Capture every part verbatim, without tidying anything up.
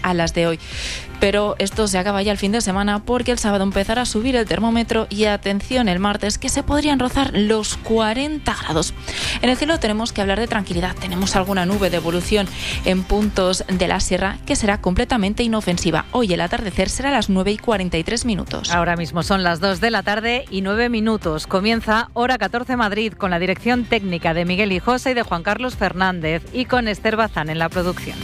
a las de hoy. Pero esto se acaba ya el fin de semana porque el sábado empezará a subir el termómetro y atención el martes que se podrían rozar los cuarenta grados. En el cielo tenemos que hablar de tranquilidad. Tenemos alguna nube de evolución en puntos de la sierra que será completamente inofensiva. Hoy el atardecer será a las nueve y cuarenta y tres minutos. Ahora mismo son las dos de la tarde y nueve minutos. Comienza Hora catorce Madrid con la dirección técnica de Miguel Hijosa y de Juan Carlos Fernández y con Esther Bazán en la producción.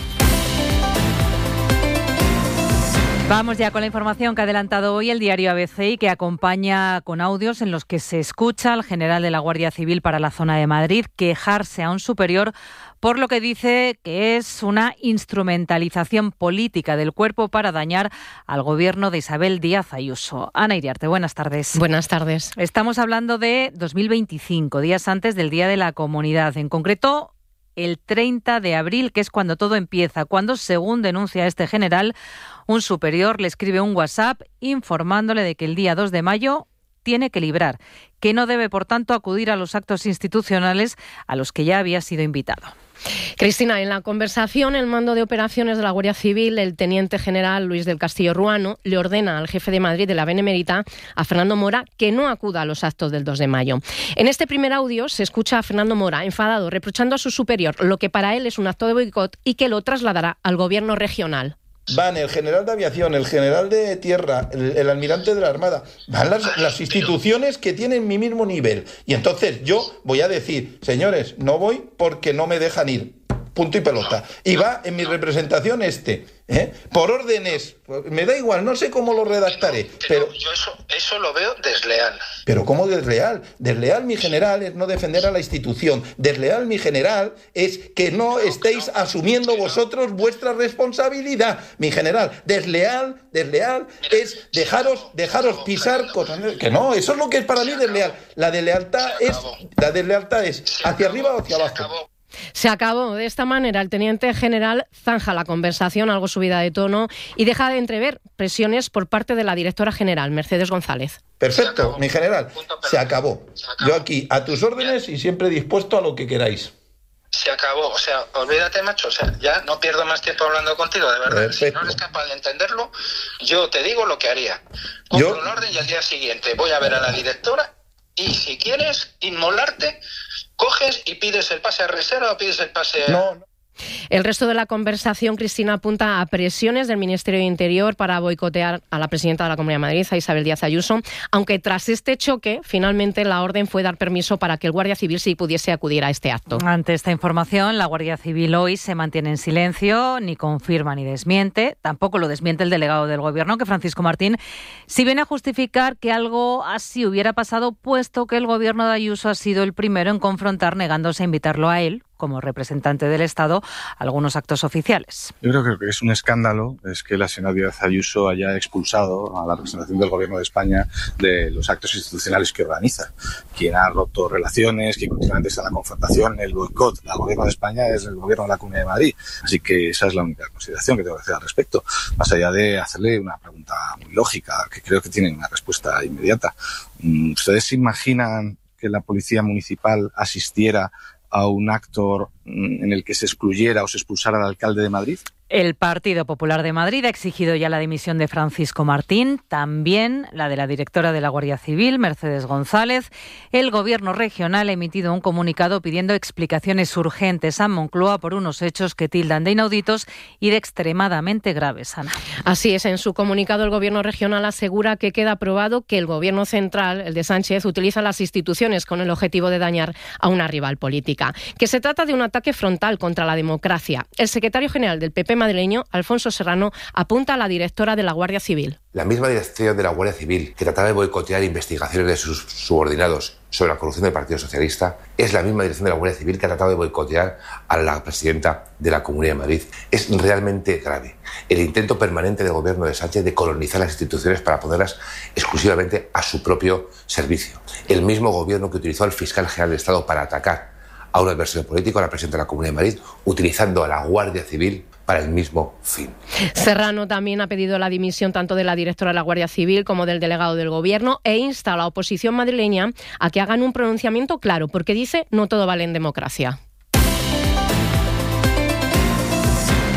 Vamos ya con la información que ha adelantado hoy el diario A B C y que acompaña con audios en los que se escucha al general de la Guardia Civil para la zona de Madrid quejarse a un superior por lo que dice que es una instrumentalización política del cuerpo para dañar al gobierno de Isabel Díaz Ayuso. Ana Iriarte, buenas tardes. Buenas tardes. Estamos hablando de dos mil veinticinco, días antes del Día de la Comunidad. En concreto, el treinta de abril, que es cuando todo empieza, cuando, según denuncia este general, un superior le escribe un WhatsApp informándole de que el día dos de mayo tiene que librar, que no debe, por tanto, acudir a los actos institucionales a los que ya había sido invitado. Cristina, en la conversación, el mando de operaciones de la Guardia Civil, el teniente general Luis del Castillo Ruano, le ordena al jefe de Madrid de la Benemérita, a Fernando Mora, que no acuda a los actos del dos de mayo. En este primer audio se escucha a Fernando Mora enfadado, reprochando a su superior lo que para él es un acto de boicot y que lo trasladará al gobierno regional. Van el general de aviación, el general de tierra, el, el almirante de la Armada, van las, las instituciones que tienen mi mismo nivel. Y entonces yo voy a decir, señores, no voy porque no me dejan ir. Punto y pelota. Y va en mi representación este, ¿eh? Por órdenes. Me da igual, no sé cómo lo redactaré. Pero, pero yo eso, eso lo veo desleal. Pero ¿cómo desleal? Desleal, mi general, es no defender a la institución. Desleal, mi general, es que no estéis asumiendo vosotros vuestra responsabilidad. Mi general, desleal, desleal es dejaros, dejaros pisar cosas. Que no, eso es lo que es para mí desleal. La deslealtad es, la deslealtad es hacia arriba o hacia abajo. Se acabó. De esta manera, el teniente general zanja la conversación, algo subida de tono, y deja de entrever presiones por parte de la directora general, Mercedes González. Perfecto, mi general. Se acabó. Se acabó. Yo aquí, a tus órdenes y siempre dispuesto a lo que queráis. Se acabó. O sea, olvídate, macho. O sea, ya no pierdo más tiempo hablando contigo, de verdad. Perfecto. Si no eres capaz de entenderlo, yo te digo lo que haría. Compro un orden y al día siguiente voy a ver a la directora y si quieres inmolarte, coges y pides el pase a reserva o pides el pase a... No, no. El resto de la conversación, Cristina, apunta a presiones del Ministerio de Interior para boicotear a la presidenta de la Comunidad de Madrid, a Isabel Díaz Ayuso, aunque tras este choque, finalmente la orden fue dar permiso para que el Guardia Civil sí pudiese acudir a este acto. Ante esta información, la Guardia Civil hoy se mantiene en silencio, ni confirma ni desmiente, tampoco lo desmiente el delegado del Gobierno, que Francisco Martín, si viene a justificar que algo así hubiera pasado, puesto que el Gobierno de Ayuso ha sido el primero en confrontar, negándose a invitarlo a él, como representante del Estado, algunos actos oficiales. Yo creo que es un escándalo es que la señora Díaz Ayuso haya expulsado a la representación del Gobierno de España de los actos institucionales que organiza. Quien ha roto relaciones, quien continuamente está en la confrontación, el boicot al Gobierno de España es el Gobierno de la Comunidad de Madrid. Así que esa es la única consideración que tengo que hacer al respecto. Más allá de hacerle una pregunta muy lógica, que creo que tiene una respuesta inmediata. ¿Ustedes se imaginan que la Policía Municipal asistiera a un acto en el que se excluyera o se expulsara al alcalde de Madrid? El Partido Popular de Madrid ha exigido ya la dimisión de Francisco Martín, también la de la directora de la Guardia Civil, Mercedes González. El Gobierno regional ha emitido un comunicado pidiendo explicaciones urgentes a Moncloa por unos hechos que tildan de inauditos y de extremadamente graves, Ana. Así es, en su comunicado el Gobierno regional asegura que queda probado que el Gobierno central, el de Sánchez, utiliza las instituciones con el objetivo de dañar a una rival política, que se trata de un ataque frontal contra la democracia. El secretario general del P P madrileño, Alfonso Serrano, apunta a la directora de la Guardia Civil. La misma dirección de la Guardia Civil que trataba de boicotear investigaciones de sus subordinados sobre la corrupción del Partido Socialista es la misma dirección de la Guardia Civil que ha tratado de boicotear a la presidenta de la Comunidad de Madrid. Es realmente grave el intento permanente del gobierno de Sánchez de colonizar las instituciones para ponerlas exclusivamente a su propio servicio. El mismo gobierno que utilizó al fiscal general del Estado para atacar a un adversario político, a la presidenta de la Comunidad de Madrid, utilizando a la Guardia Civil para el mismo fin. Serrano también ha pedido la dimisión tanto de la directora de la Guardia Civil como del delegado del Gobierno e insta a la oposición madrileña a que hagan un pronunciamiento claro, porque dice no todo vale en democracia.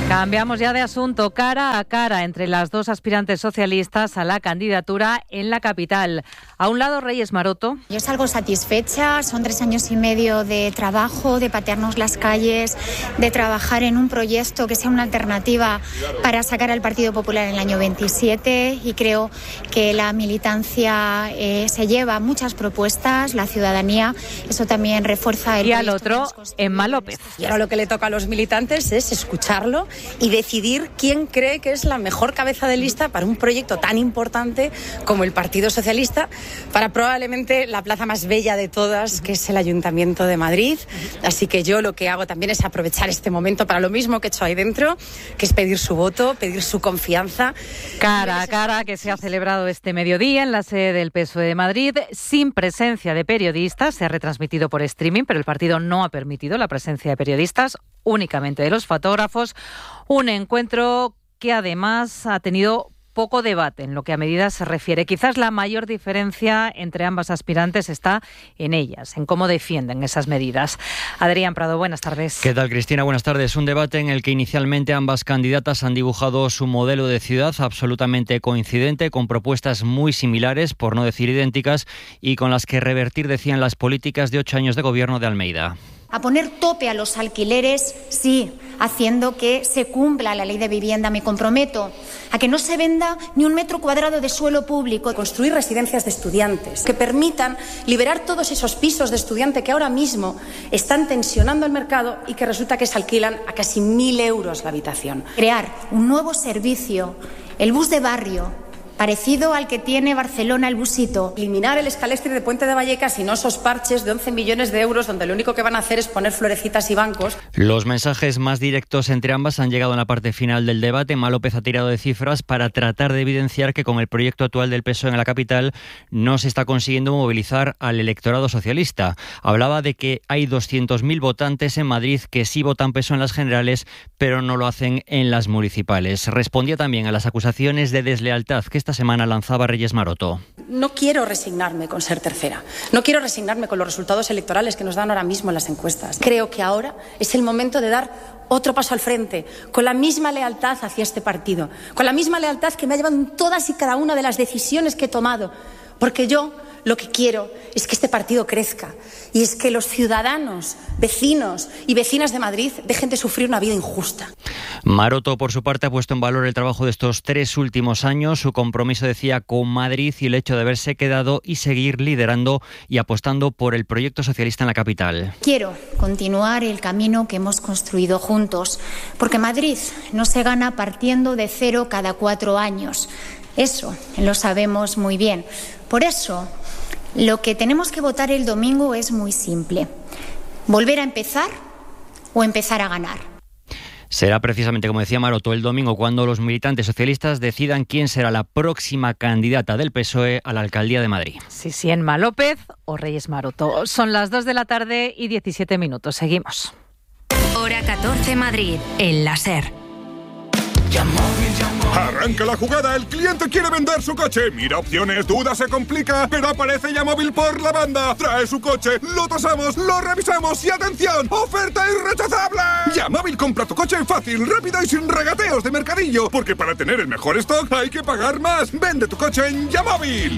Cambiamos ya de asunto. Cara a cara entre las dos aspirantes socialistas a la candidatura en la capital. A un lado, Reyes Maroto. Yo salgo satisfecha, son tres años y medio de trabajo, de patearnos las calles, de trabajar en un proyecto que sea una alternativa para sacar al Partido Popular en el año veintisiete, y creo que la militancia eh, se lleva muchas propuestas, la ciudadanía, eso también refuerza el... Y al otro, Emma López. Y ahora lo que le toca a los militantes es escucharlo y decidir quién cree que es la mejor cabeza de lista para un proyecto tan importante como el Partido Socialista, para probablemente la plaza más bella de todas, que es el Ayuntamiento de Madrid. Así que yo lo que hago también es aprovechar este momento para lo mismo que he hecho ahí dentro, que es pedir su voto, pedir su confianza. Cara a cara que se ha celebrado este mediodía en la sede del P S O E de Madrid, sin presencia de periodistas. Se ha retransmitido por streaming, pero el partido no ha permitido la presencia de periodistas, únicamente de los fotógrafos. Un encuentro que además ha tenido poco debate en lo que a medidas se refiere. Quizás la mayor diferencia entre ambas aspirantes está en ellas, en cómo defienden esas medidas. Adrián Prado, buenas tardes. ¿Qué tal, Cristina? Buenas tardes. Un debate en el que inicialmente ambas candidatas han dibujado su modelo de ciudad absolutamente coincidente, con propuestas muy similares, por no decir idénticas, y con las que revertir, decían, las políticas de ocho años de gobierno de Almeida. A poner tope a los alquileres, sí, haciendo que se cumpla la ley de vivienda. Me comprometo a que no se venda ni un metro cuadrado de suelo público. Construir residencias de estudiantes que permitan liberar todos esos pisos de estudiante que ahora mismo están tensionando el mercado y que resulta que se alquilan a casi mil euros la habitación. Crear un nuevo servicio, el bus de barrio, parecido al que tiene Barcelona el busito. Eliminar el escalestri de Puente de Vallecas y no esos parches de once millones de euros donde lo único que van a hacer es poner florecitas y bancos. Los mensajes más directos entre ambas han llegado en la parte final del debate. Emma López ha tirado de cifras para tratar de evidenciar que con el proyecto actual del P S O E en la capital no se está consiguiendo movilizar al electorado socialista. Hablaba de que hay doscientos mil votantes en Madrid que sí votan P S O E en las generales, pero no lo hacen en las municipales. Respondía también a las acusaciones de deslealtad que esta semana lanzaba Reyes Maroto. No quiero resignarme con ser tercera. No quiero resignarme con los resultados electorales que nos dan ahora mismo en las encuestas. Creo que ahora es el momento de dar otro paso al frente, con la misma lealtad hacia este partido, con la misma lealtad que me ha llevado en todas y cada una de las decisiones que he tomado. Porque yo lo que quiero es que este partido crezca y es que los ciudadanos, vecinos y vecinas de Madrid dejen de sufrir una vida injusta. Maroto, por su parte, ha puesto en valor el trabajo de estos tres últimos años, su compromiso, decía, con Madrid y el hecho de haberse quedado y seguir liderando y apostando por el proyecto socialista en la capital. Quiero continuar el camino que hemos construido juntos, porque Madrid no se gana partiendo de cero cada cuatro años. Eso lo sabemos muy bien. Por eso, lo que tenemos que votar el domingo es muy simple. ¿Volver a empezar o empezar a ganar? Será precisamente, como decía Maroto, el domingo cuando los militantes socialistas decidan quién será la próxima candidata del P S O E a la alcaldía de Madrid. Sí, sí, Emma López o Reyes Maroto. Son las dos de la tarde y diecisiete minutos. Seguimos. Hora catorce Madrid, el láser. Arranca la jugada, el cliente quiere vender su coche. Mira opciones, duda, se complica, pero aparece Yamóvil por la banda. Trae su coche, lo tasamos, lo revisamos y ¡atención! ¡Oferta irrechazable! Yamóvil, compra tu coche fácil, rápido y sin regateos de mercadillo. Porque para tener el mejor stock hay que pagar más. Vende tu coche en Yamóvil.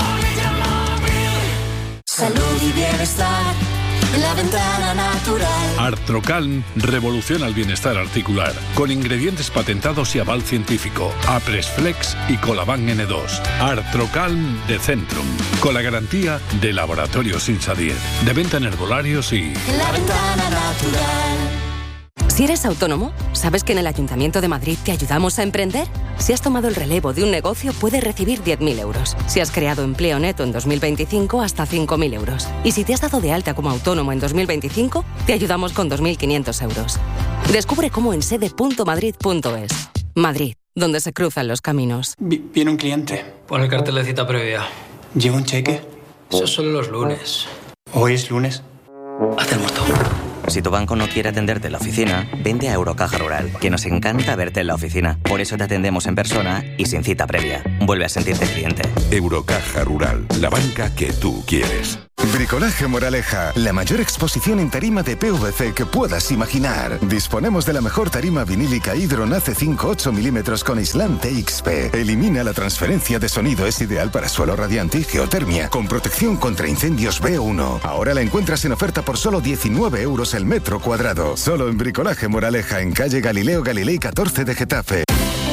Salud y bienestar. La Ventana Natural. Artrocalm revoluciona el bienestar articular con ingredientes patentados y aval científico. Apresflex y Colaban N dos. Artrocalm de Centrum, con la garantía de Laboratorios Insadier, de venta en herbolarios y... La Ventana Natural. Si eres autónomo, ¿sabes que en el Ayuntamiento de Madrid te ayudamos a emprender? Si has tomado el relevo de un negocio, puedes recibir diez mil euros. Si has creado empleo neto en dos mil veinticinco, hasta cinco mil euros. Y si te has dado de alta como autónomo en dos mil veinticinco, te ayudamos con dos mil quinientos euros. Descubre cómo en sede punto madrid punto es. Madrid, donde se cruzan los caminos. Viene un cliente. Pon el cartel de cita previa. ¿Lleva un cheque? Eso solo los lunes. ¿Hoy es lunes? Haz el muerto. Si tu banco no quiere atenderte en la oficina, vente a Eurocaja Rural, que nos encanta verte en la oficina. Por eso te atendemos en persona y sin cita previa. Vuelve a sentirte cliente. Eurocaja Rural, la banca que tú quieres. Bricolaje Moraleja, la mayor exposición en tarima de P V C que puedas imaginar. Disponemos de la mejor tarima vinílica Hydron A C cinco ocho milímetros con aislante X P. Elimina la transferencia de sonido, es ideal para suelo radiante y geotermia, con protección contra incendios B uno. Ahora la encuentras en oferta por solo diecinueve euros el metro cuadrado. Solo en Bricolaje Moraleja, en calle Galileo Galilei catorce de Getafe.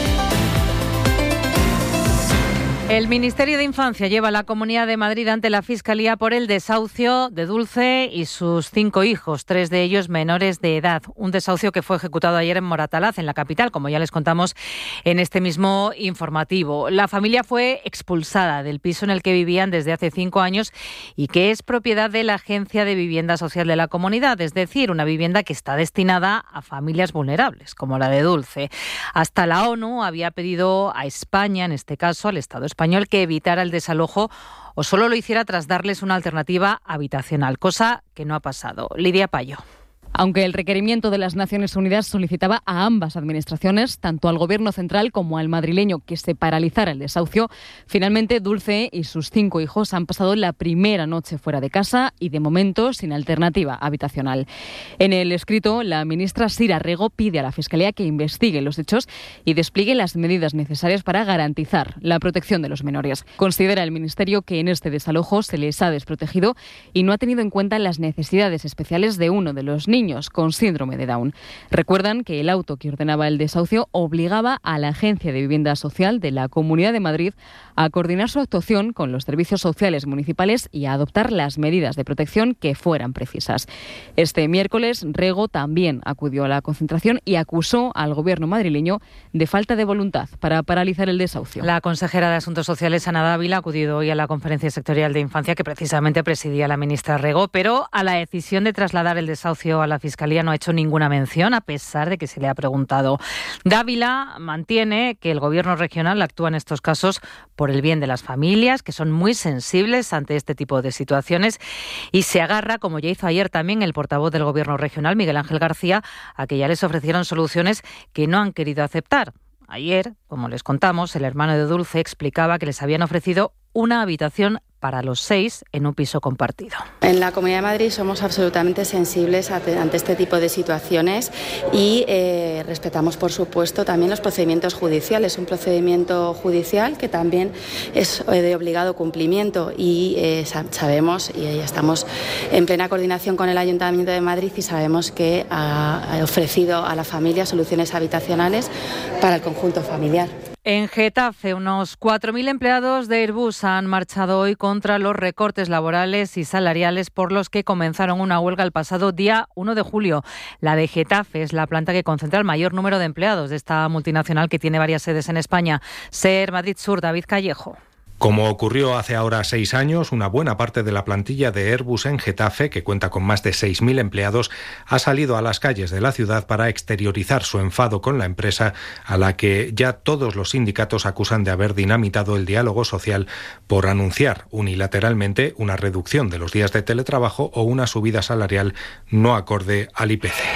El Ministerio de Infancia lleva a la Comunidad de Madrid ante la Fiscalía por el desahucio de Dulce y sus cinco hijos, tres de ellos menores de edad. Un desahucio que fue ejecutado ayer en Moratalaz, en la capital, como ya les contamos en este mismo informativo. La familia fue expulsada del piso en el que vivían desde hace cinco años y que es propiedad de la Agencia de Vivienda Social de la Comunidad, es decir, una vivienda que está destinada a familias vulnerables, como la de Dulce. Hasta la ONU había pedido a España, en este caso al Estado español, español que evitara el desalojo o solo lo hiciera tras darles una alternativa habitacional, cosa que no ha pasado. Lidia Payo. Aunque el requerimiento de las Naciones Unidas solicitaba a ambas administraciones, tanto al Gobierno central como al madrileño, que se paralizara el desahucio, finalmente Dulce y sus cinco hijos han pasado la primera noche fuera de casa y, de momento, sin alternativa habitacional. En el escrito, la ministra Sira Rego pide a la Fiscalía que investigue los hechos y despliegue las medidas necesarias para garantizar la protección de los menores. Considera el Ministerio que en este desalojo se les ha desprotegido y no ha tenido en cuenta las necesidades especiales de uno de los niños niños con síndrome de Down. Recuerdan que el auto que ordenaba el desahucio obligaba a la Agencia de Vivienda Social de la Comunidad de Madrid a coordinar su actuación con los servicios sociales municipales y a adoptar las medidas de protección que fueran precisas. Este miércoles, Rego también acudió a la concentración y acusó al gobierno madrileño de falta de voluntad para paralizar el desahucio. La consejera de Asuntos Sociales, Ana Dávila, ha acudido hoy a la conferencia sectorial de infancia que precisamente presidía la ministra Rego, pero a la decisión de trasladar el desahucio a la Fiscalía no ha hecho ninguna mención, a pesar de que se le ha preguntado. Dávila mantiene que el Gobierno regional actúa en estos casos por el bien de las familias, que son muy sensibles ante este tipo de situaciones, y se agarra, como ya hizo ayer también el portavoz del Gobierno regional, Miguel Ángel García, a que ya les ofrecieron soluciones que no han querido aceptar. Ayer, como les contamos, el hermano de Dulce explicaba que les habían ofrecido una habitación para los seis en un piso compartido. En la Comunidad de Madrid somos absolutamente sensibles ante este tipo de situaciones y eh, respetamos, por supuesto, también los procedimientos judiciales. Un procedimiento judicial que también es de obligado cumplimiento y eh, sabemos y estamos en plena coordinación con el Ayuntamiento de Madrid y sabemos que ha ofrecido a la familia soluciones habitacionales para el conjunto familiar. En Getafe, unos cuatro mil empleados de Airbus han marchado hoy contra los recortes laborales y salariales por los que comenzaron una huelga el pasado día uno de julio. La de Getafe es la planta que concentra el mayor número de empleados de esta multinacional que tiene varias sedes en España. SER Madrid Sur, David Callejo. Como ocurrió hace ahora seis años, una buena parte de la plantilla de Airbus en Getafe, que cuenta con más de seis mil empleados, ha salido a las calles de la ciudad para exteriorizar su enfado con la empresa, a la que ya todos los sindicatos acusan de haber dinamitado el diálogo social por anunciar unilateralmente una reducción de los días de teletrabajo o una subida salarial no acorde al I P C.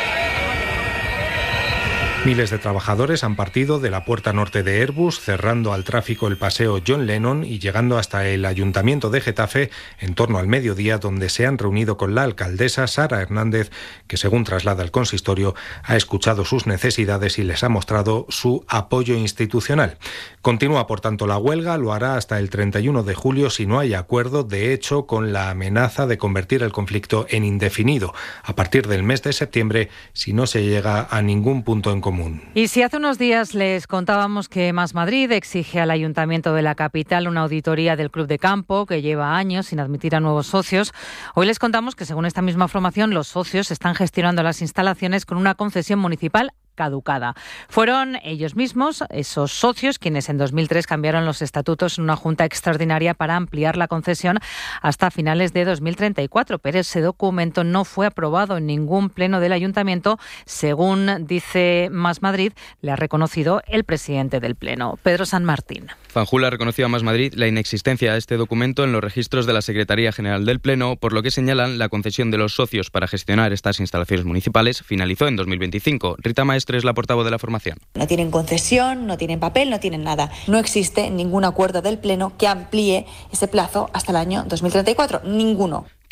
Miles de trabajadores han partido de la puerta norte de Airbus, cerrando al tráfico el paseo John Lennon y llegando hasta el Ayuntamiento de Getafe en torno al mediodía, donde se han reunido con la alcaldesa Sara Hernández, que, según traslada el consistorio, ha escuchado sus necesidades y les ha mostrado su apoyo institucional. Continúa, por tanto, la huelga, lo hará hasta el treinta y uno de julio si no hay acuerdo, de hecho, con la amenaza de convertir el conflicto en indefinido a partir del mes de septiembre si no se llega a ningún punto en común. Y si hace unos días les contábamos que Más Madrid exige al Ayuntamiento de la capital una auditoría del Club de Campo, que lleva años sin admitir a nuevos socios, hoy les contamos que, según esta misma formación, los socios están gestionando las instalaciones con una concesión municipal caducada. Fueron ellos mismos, esos socios, quienes en dos mil tres cambiaron los estatutos en una junta extraordinaria para ampliar la concesión hasta finales de dos mil treinta y cuatro, pero ese documento no fue aprobado en ningún pleno del ayuntamiento, según dice Más Madrid, le ha reconocido el presidente del pleno, Pedro San Martín. Fanjul ha reconocido a Más Madrid la inexistencia de este documento en los registros de la Secretaría General del Pleno, por lo que señalan la concesión de los socios para gestionar estas instalaciones municipales finalizó en dos mil veinticinco. Rita Maestre es la portavoz de la formación. No tienen concesión, no tienen papel, no tienen nada. No existe ningún acuerdo del Pleno que amplíe ese plazo hasta el año dos mil treinta y cuatro. Ninguno.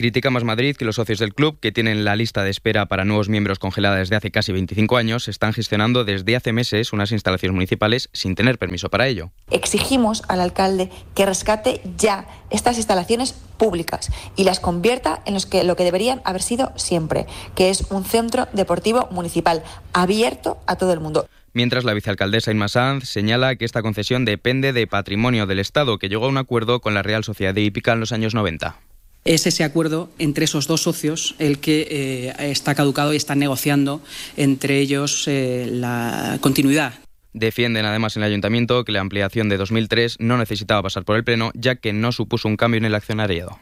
Critica Más Madrid que los socios del club, que tienen la lista de espera para nuevos miembros congelada desde hace casi veinticinco años, están gestionando desde hace meses unas instalaciones municipales sin tener permiso para ello. Exigimos al alcalde que rescate ya estas instalaciones públicas y las convierta en los que, lo que deberían haber sido siempre, que es un centro deportivo municipal abierto a todo el mundo. Mientras, la vicealcaldesa Inma Sanz señala que esta concesión depende de patrimonio del Estado, que llegó a un acuerdo con la Real Sociedad Hípica en los años noventa. Es ese acuerdo entre esos dos socios el que eh, está caducado y están negociando entre ellos eh, la continuidad. Defienden además en el Ayuntamiento que la ampliación de dos mil tres no necesitaba pasar por el Pleno, ya que no supuso un cambio en el accionariado.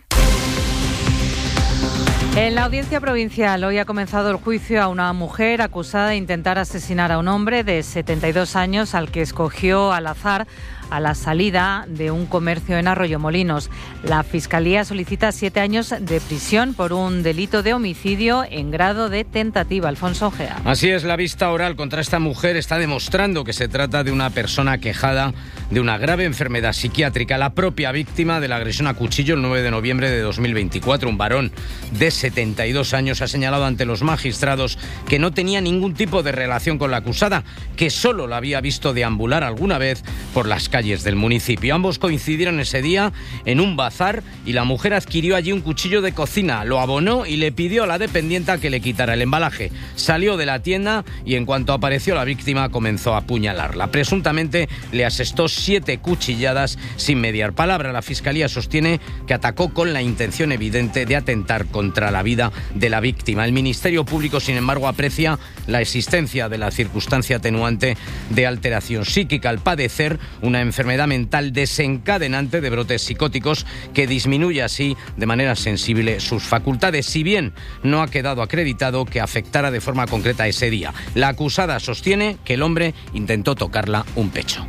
En la Audiencia Provincial hoy ha comenzado el juicio a una mujer acusada de intentar asesinar a un hombre de setenta y dos años al que escogió al azar a la salida de un comercio en Arroyomolinos. La Fiscalía solicita siete años de prisión por un delito de homicidio en grado de tentativa. Alfonso Ojea. Así es, la vista oral contra esta mujer está demostrando que se trata de una persona quejada de una grave enfermedad psiquiátrica. La propia víctima de la agresión a cuchillo el nueve de noviembre de dos mil veinticuatro, un varón de setenta y dos años, ha señalado ante los magistrados que no tenía ningún tipo de relación con la acusada, que solo la había visto deambular alguna vez por las calles del municipio. Ambos coincidieron ese día en un bazar y la mujer adquirió allí un cuchillo de cocina, lo abonó y le pidió a la dependienta que le quitara el embalaje. Salió de la tienda y en cuanto apareció la víctima comenzó a apuñalarla. Presuntamente le asestó siete cuchilladas sin mediar palabra. La Fiscalía sostiene que atacó con la intención evidente de atentar contra la vida de la víctima. El Ministerio Público, sin embargo, aprecia la existencia de la circunstancia atenuante de alteración psíquica al padecer una enfermedad mental desencadenante de brotes psicóticos que disminuye así de manera sensible sus facultades, si bien no ha quedado acreditado que afectara de forma concreta ese día. La acusada sostiene que el hombre intentó tocarla un pecho.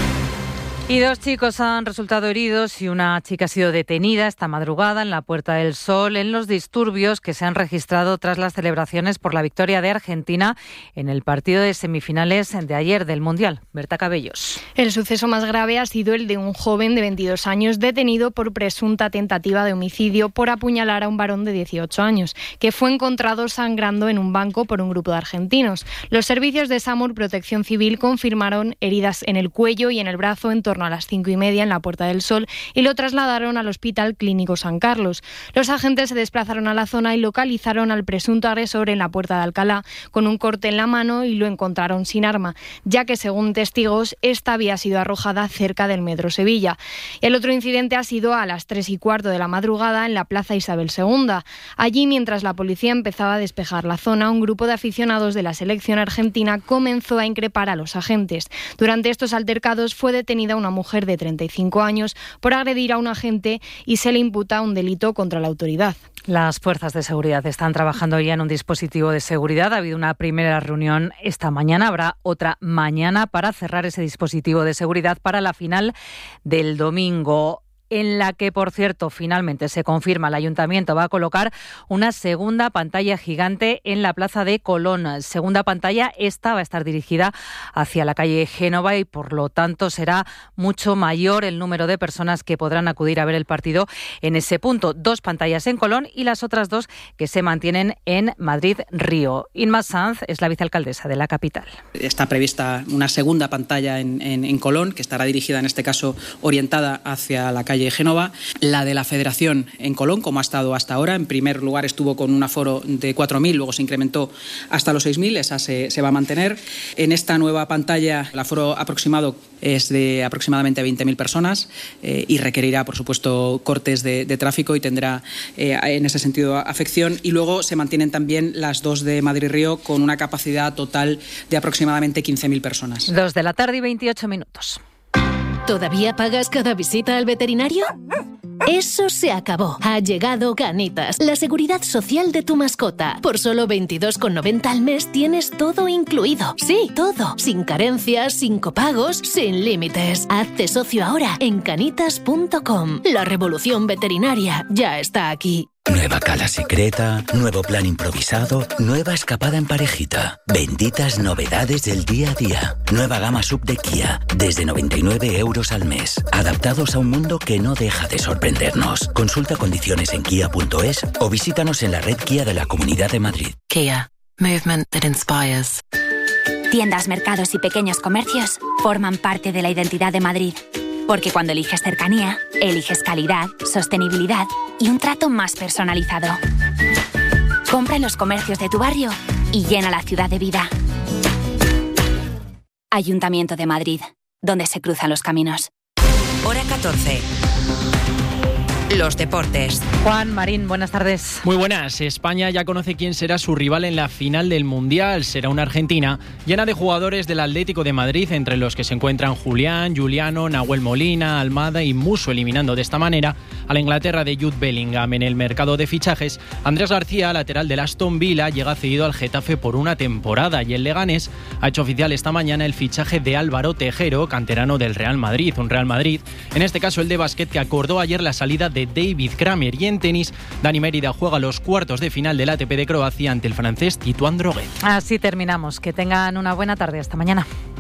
Y dos chicos han resultado heridos y una chica ha sido detenida esta madrugada en la Puerta del Sol en los disturbios que se han registrado tras las celebraciones por la victoria de Argentina en el partido de semifinales de ayer del Mundial. Berta Cabellos. El suceso más grave ha sido el de un joven de veintidós años detenido por presunta tentativa de homicidio por apuñalar a un varón de dieciocho años, que fue encontrado sangrando en un banco por un grupo de argentinos. Los servicios de SAMUR Protección Civil confirmaron heridas en el cuello y en el brazo en torno a las cinco y media en la Puerta del Sol y lo trasladaron al Hospital Clínico San Carlos. Los agentes se desplazaron a la zona y localizaron al presunto agresor en la Puerta de Alcalá con un corte en la mano y lo encontraron sin arma, ya que según testigos esta había sido arrojada cerca del Metro Sevilla. El otro incidente ha sido a las tres y cuarto de la madrugada en la Plaza Isabel segunda. Allí, mientras la policía empezaba a despejar la zona, un grupo de aficionados de la selección argentina comenzó a increpar a los agentes. Durante estos altercados fue detenida una mujer de treinta y cinco años por agredir a un agente y se le imputa un delito contra la autoridad. Las fuerzas de seguridad están trabajando ya en un dispositivo de seguridad. Ha habido una primera reunión esta mañana, habrá otra mañana para cerrar ese dispositivo de seguridad para la final del domingo, en la que, por cierto, finalmente se confirma, el Ayuntamiento va a colocar una segunda pantalla gigante en la Plaza de Colón. Segunda pantalla, esta va a estar dirigida hacia la calle Génova y, por lo tanto, será mucho mayor el número de personas que podrán acudir a ver el partido en ese punto. Dos pantallas en Colón y las otras dos que se mantienen en Madrid-Río. Inma Sanz es la vicealcaldesa de la capital. Está prevista una segunda pantalla en, en, en Colón, que estará dirigida, en este caso, orientada hacia la calle Génova. La de la Federación en Colón, como ha estado hasta ahora. En primer lugar estuvo con un aforo de cuatro mil, luego se incrementó hasta los seis mil, esa se, se va a mantener. En esta nueva pantalla el aforo aproximado es de aproximadamente veinte mil personas eh, y requerirá, por supuesto, cortes de, de tráfico y tendrá eh, en ese sentido afección. Y luego se mantienen también las dos de Madrid-Río con una capacidad total de aproximadamente quince mil personas. Dos de la tarde y veintiocho minutos. ¿Todavía pagas cada visita al veterinario? Eso se acabó. Ha llegado Canitas, la seguridad social de tu mascota. Por solo veintidós con noventa al mes tienes todo incluido. Sí, todo. Sin carencias, sin copagos, sin límites. Hazte socio ahora en canitas punto com. La revolución veterinaria ya está aquí. Nueva cala secreta, nuevo plan improvisado, nueva escapada en parejita. Benditas novedades del día a día. Nueva gama sub de Kia, desde noventa y nueve euros al mes. Adaptados a un mundo que no deja de sorprendernos. Consulta condiciones en kia punto es o visítanos en la red Kia de la Comunidad de Madrid. Kia. Movement that inspires. Tiendas, mercados y pequeños comercios forman parte de la identidad de Madrid. Porque cuando eliges cercanía, eliges calidad, sostenibilidad y un trato más personalizado. Compra en los comercios de tu barrio y llena la ciudad de vida. Ayuntamiento de Madrid, donde se cruzan los caminos. Hora catorce. Los deportes. Juan Marín, buenas tardes. Muy buenas. España ya conoce quién será su rival en la final del Mundial. Será una Argentina llena de jugadores del Atlético de Madrid, entre los que se encuentran Julián, Juliano, Nahuel Molina, Almada y Musso, eliminando de esta manera a la Inglaterra de Jude Bellingham. En el mercado de fichajes, Andrés García, lateral del Aston Villa, llega cedido al Getafe por una temporada, y el Leganés ha hecho oficial esta mañana el fichaje de Álvaro Tejero, canterano del Real Madrid. Un Real Madrid, en este caso el de básquet, que acordó ayer la salida de David Kramer. Y en tenis, Dani Mérida juega los cuartos de final del A T P de Croacia ante el francés Tito Androguet. Así terminamos. Que tengan una buena tarde. Hasta mañana.